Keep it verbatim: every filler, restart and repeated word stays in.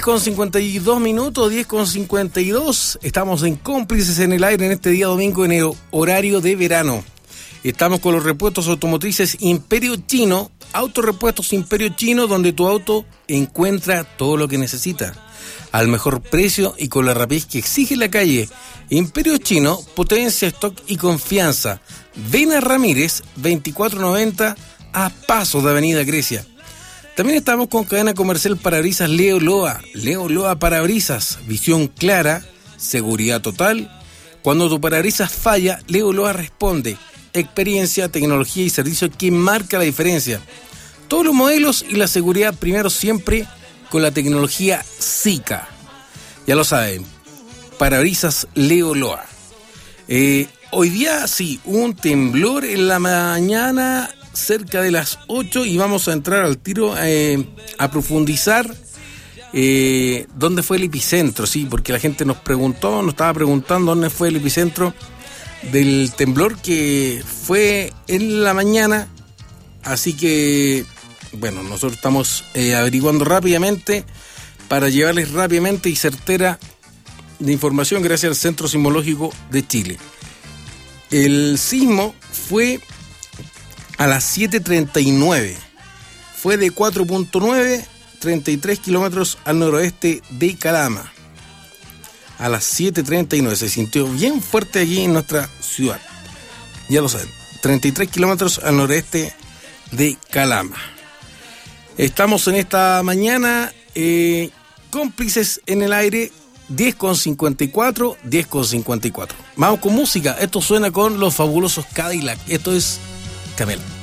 con cincuenta y dos minutos, diez con cincuenta y dos. Estamos en Cómplices en el Aire en este día domingo en el horario de verano. Estamos con los repuestos automotrices Imperio Chino, Autorepuestos Imperio Chino, donde tu auto encuentra todo lo que necesita, al mejor precio y con la rapidez que exige la calle. Imperio Chino, potencia, stock y confianza. Vena Ramírez, veinticuatro noventa, a pasos de Avenida Grecia. También estamos con cadena comercial Parabrisas Leo Loa. Leo Loa Parabrisas, visión clara, seguridad total. Cuando tu parabrisas falla, Leo Loa responde. Experiencia, tecnología y servicio que marca la diferencia. Todos los modelos y la seguridad primero siempre con la tecnología SICA. Ya lo saben, Parabrisas Leo Loa. Eh, hoy día sí, hubo un temblor en la mañana cerca de las ocho y vamos a entrar al tiro eh, a profundizar eh, dónde fue el epicentro, sí, porque la gente nos preguntó, nos estaba preguntando dónde fue el epicentro del temblor que fue en la mañana. Así que, bueno, nosotros estamos eh, averiguando rápidamente para llevarles rápidamente y certera de información gracias al Centro Sismológico de Chile. El sismo fue a las siete treinta y nueve. Fue de cuatro punto nueve, treinta y tres kilómetros al noroeste de Calama. A las siete treinta y nueve se sintió bien fuerte aquí en nuestra ciudad. Ya lo saben, treinta y tres kilómetros al noroeste de Calama. Estamos en esta mañana eh, cómplices en el aire, diez con cincuenta y cuatro, diez con cincuenta y cuatro. Vamos con música. Esto suena con los fabulosos Cadillac. Esto es Camela.